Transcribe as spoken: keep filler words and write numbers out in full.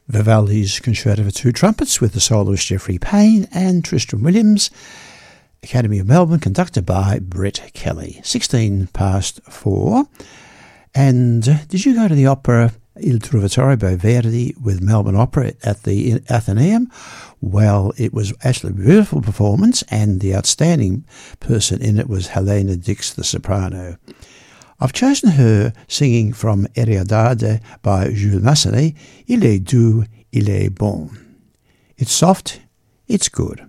Vivaldi's Concerto for Two Trumpets with the soloist Geoffrey Payne and Tristram Williams, Academy of Melbourne, conducted by Brett Kelly. sixteen past four. And did you go to the opera Il Trovatore by Verdi with Melbourne Opera at the Athenaeum? Well, it was actually a beautiful performance, and the outstanding person in it was Helena Dix, the soprano. I've chosen her singing from Eriadade by Jules Massenet, Il est doux, il est bon. It's soft, it's good.